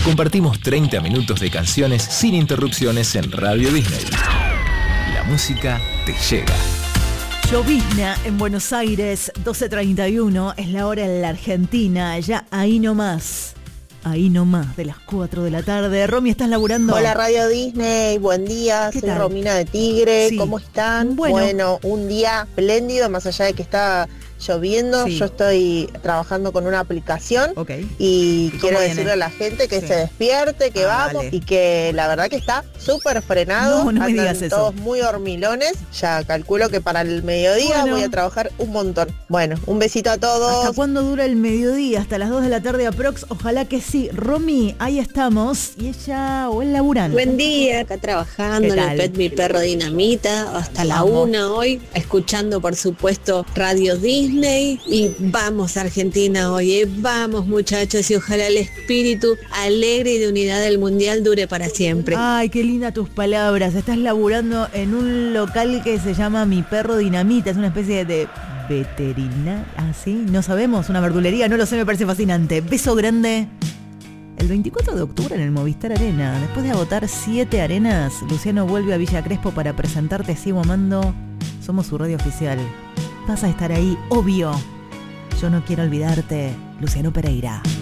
Compartimos 30 minutos de canciones sin interrupciones en Radio Disney. La música te llega. Llovizna en Buenos Aires, 12:31, es la hora en la Argentina, ya ahí nomás de las 4 de la tarde. Romy, ¿estás laburando? Hola Radio Disney, buen día, soy tal? Romina de Tigre, Sí. ¿Cómo están? Bueno, Un día espléndido, más allá de que está lloviendo, Sí. yo estoy trabajando con una aplicación Ok. y cómo quiero viene? decirle a la gente que Sí. se despierte, que vamos Dale. y que la verdad que está súper frenado, No me andan digas eso. todos muy hormilones, ya calculo que para el mediodía Bueno. voy a trabajar un montón. Bueno, un besito a todos. ¿Hasta cuándo dura el mediodía? Hasta las 2 de la tarde aprox. Ojalá que sí. Romy, ahí estamos. Y ella o el laburante. Buen día, acá trabajando ¿Qué en tal? el PET Mi Perro Dinamita, hasta la Vamos. 1 hoy, escuchando por supuesto Radio Disney y vamos Argentina hoy, vamos muchachos y ojalá el espíritu alegre y de unidad del mundial dure para siempre. Ay, qué linda tus palabras. Estás laburando en un local que se llama Mi Perro Dinamita. Es una especie de veterinaria. ¿Ah, sí? No sabemos. Una verdulería. No lo sé, me parece fascinante. Beso grande. El 24 de octubre en el Movistar Arena, después de agotar 7 arenas, Luciano vuelve a Villa Crespo para presentarte Sigo Amando. Somos su radio oficial. Vas a estar ahí, obvio. Yo no quiero olvidarte, Luciano Pereira.